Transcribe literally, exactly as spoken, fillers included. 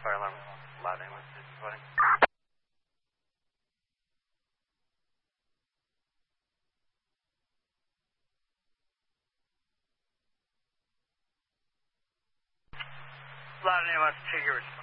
fire alarm. Loud ambulance is reporting. Loud ambulance, take your response.